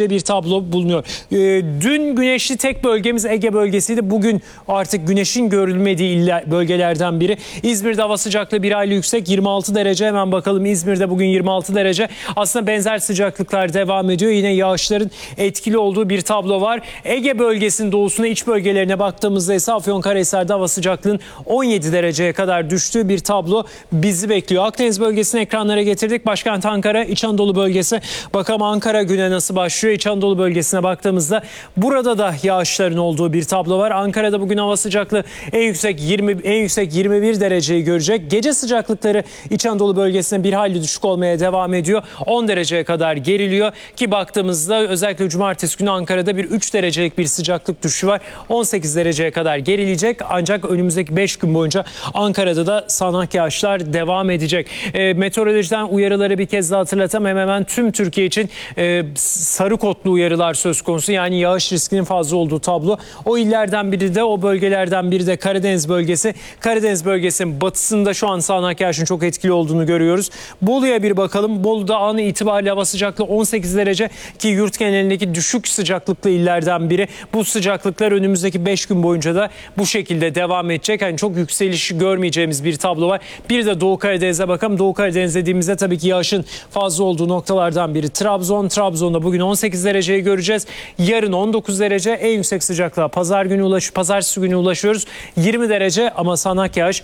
edeceği bir tablo bulunuyor. Dün güneşli tek bölgemiz Ege bölgesiydi. Bugün artık güneşin görülmediği bölgelerden biri. İzmir'de hava sıcaklığı bir hayli yüksek, 26 derece. Hemen bakalım, İzmir'de bugün 26 derece. Aslında benzer sıcaklıklar devam ediyor. Yine yağışların etkili olduğu bir tablo var. Ege bölgesinin doğusuna, iç bölgelerine baktığımızda ise Afyonkarahisar'da hava sıcaklığının 17 dereceye kadar düştüğü bir tablo bizi bekliyor. Akdeniz bölgesini ekranlara getirdik. Başkent Ankara, İç Anadolu bölgesi. Bakalım Ankara güne nasıl başlıyor? İç Anadolu bölgesine baktığımızda burada da yağışların olduğu bir tablo var. Ankara'da bugün hava sıcaklığı en yüksek 21 dereceyi görecek. Gece sıcaklıkları İç Anadolu bölgesine bir hayli düşük olmaya devam ediyor. 10 dereceye kadar geriliyor ki baktığımızda özellikle cumartesi günü Ankara'da bir 3 derecelik bir sıcaklık düşüşü var. 18 dereceye kadar gerileyecek, ancak önümüzdeki 5 gün boyunca Ankara'da da sağanak yağışlar devam edecek. Meteorolojiden uyarıları bir kez daha hatırlatalım. Hemen tüm Türkiye için sarı kodlu uyarılar söz konusu. Yani yağış riskinin fazla olduğu tablo. O illerden biri de, o bölgelerden biri de Karadeniz bölgesi. Karadeniz bölgesinin batısında şu an sağanak yağışın çok etkili olduğunu görüyoruz. Bolu'ya bir bakalım. Bolu'da an itibariyle hava sıcaklığı 18 derece ki yurt genelindeki düşük sıcaklıklı illerden biri. Bu sıcaklıklar önümüzdeki 5 gün boyunca da bu şekilde devam edecek. Yani çok yükseliş görmeyeceğimiz bir tablo var. Bir de Doğu Karadeniz'e bakalım. Doğu Karadeniz dediğimizde tabii ki yağışın fazla olduğu noktalardan biri Trabzon'da bugün 18 dereceyi göreceğiz. Yarın 19 derece, en yüksek sıcaklığa pazartesi günü ulaşıyoruz. 20 derece ama sağanak yağış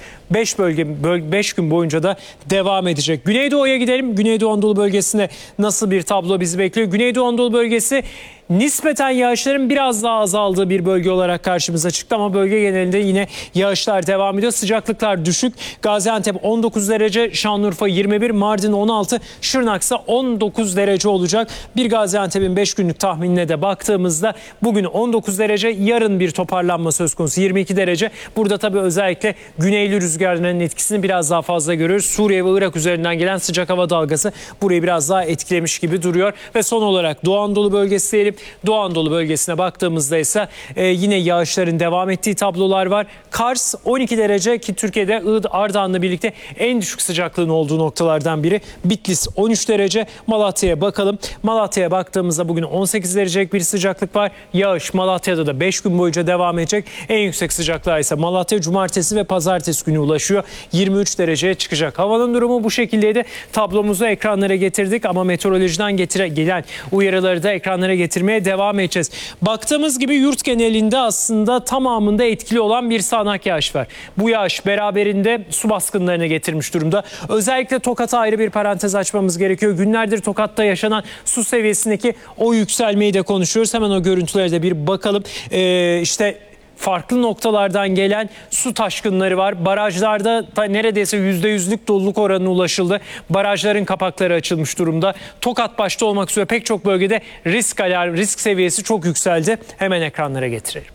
5 gün boyunca da devam edecek. Güneydoğu'ya gidelim. Güneydoğu Anadolu bölgesinde nasıl bir tablo bizi bekliyor? Güneydoğu Anadolu bölgesi nispeten yağışların biraz daha azaldığı bir bölge olarak karşımıza çıktı ama bölge genelinde yine yağışlar devam ediyor. Sıcaklıklar düşük. Gaziantep 19 derece, Şanlıurfa 21, Mardin 16, Şırnak ise 19 derece olacak. Bir Gaziantep'in 5 günlük tahminine de baktığımızda bugün 19 derece, yarın bir toparlanma söz konusu 22 derece. Burada tabii özellikle güneyli rüzgarların etkisini biraz daha fazla görüyoruz. Suriye ve Irak üzerinden gelen sıcak hava dalgası burayı biraz daha etkilemiş gibi duruyor. Ve son olarak Doğu Anadolu bölgesi diyelim. Doğu Anadolu bölgesine baktığımızda ise yine yağışların devam ettiği tablolar var. Kars 12 derece ki Türkiye'de Ardahan'la birlikte en düşük sıcaklığın olduğu noktalardan biri. Bitlis 13 derece. Malatya'ya bakalım. Malatya'ya baktığımızda bugün 18 derecelik bir sıcaklık var. Yağış Malatya'da da 5 gün boyunca devam edecek. En yüksek sıcaklığa ise Malatya cumartesi ve pazartesi günü ulaşıyor. 23 dereceye çıkacak. Havanın durumu bu şekildeydi. Tablomuzu ekranlara getirdik ama meteorolojiden gelen uyarıları da ekranlara getirmeye devam edeceğiz. Baktığımız gibi yurt genelinde aslında tamamında etkili olan bir sağanak yağış var. Bu yağış beraberinde su baskınlarını getirmiş durumda. Özellikle Tokat'a ayrı bir parantez açmamız gerekiyor. Günlerdir Tokat'ta yaşanan su seviyesindeki o yükselmeyi de konuşuyoruz. Hemen o görüntülere de bir bakalım. İşte farklı noktalardan gelen su taşkınları var. Barajlarda neredeyse %100'lük doluluk oranına ulaşıldı. Barajların kapakları açılmış durumda. Tokat başta olmak üzere pek çok bölgede risk seviyesi çok yükseldi. Hemen ekranlara getirelim.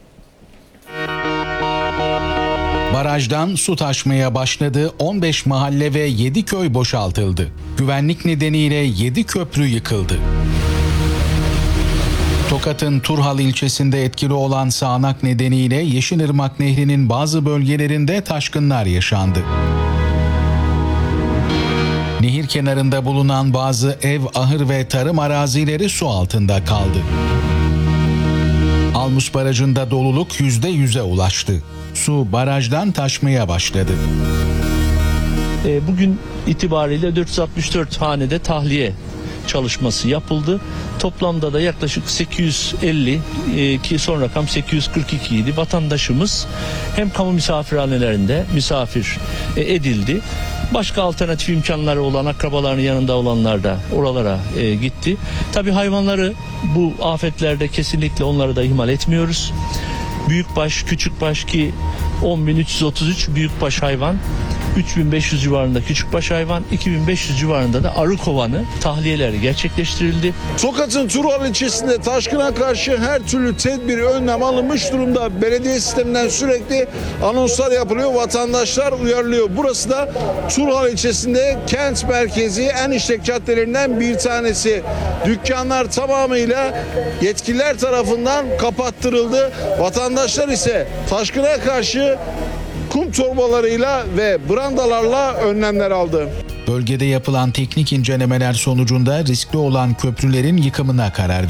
Barajdan su taşmaya başladı, 15 mahalle ve 7 köy boşaltıldı. Güvenlik nedeniyle 7 köprü yıkıldı. Tokat'ın Turhal ilçesinde etkili olan sağanak nedeniyle Yeşilırmak Nehri'nin bazı bölgelerinde taşkınlar yaşandı. Nehir kenarında bulunan bazı ev, ahır ve tarım arazileri su altında kaldı. Almus Barajı'nda doluluk %100'e ulaştı. Su barajdan taşmaya başladı. Bugün itibariyle 464 hanede tahliye çalışması yapıldı. Toplamda da yaklaşık 850 ki son rakam 842 idi. Vatandaşımız hem kamu misafirhanelerinde misafir edildi. Başka alternatif imkanları olan akrabalarının yanında olanlar da oralara gitti. Tabii hayvanları bu afetlerde kesinlikle onları da ihmal etmiyoruz. Büyükbaş, küçükbaş ki 10.333 büyükbaş hayvan, 3.500 civarında küçükbaş hayvan, 2.500 civarında da arı kovanı tahliyeleri gerçekleştirildi. Tokat'ın Turhal ilçesinde taşkına karşı her türlü tedbir, önlem alınmış durumda. Belediye sisteminden sürekli anonslar yapılıyor, vatandaşlar uyarılıyor. Burası da Turhal ilçesinde kent merkezi en işlek caddelerinden bir tanesi. Dükkanlar tamamıyla yetkililer tarafından kapattırıldı. Vatandaşlar ise taşkına karşı kum torbalarıyla ve brandalarla önlemler aldı. Bölgede yapılan teknik incelemeler sonucunda riskli olan köprülerin yıkımına karar